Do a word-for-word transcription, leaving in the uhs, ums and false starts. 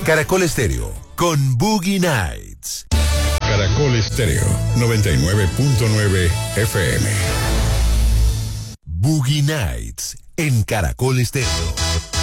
Caracol Estéreo con Boogie Nights. Caracol Estéreo noventa y nueve punto nueve F M. Boogie Nights en Caracol Estéreo.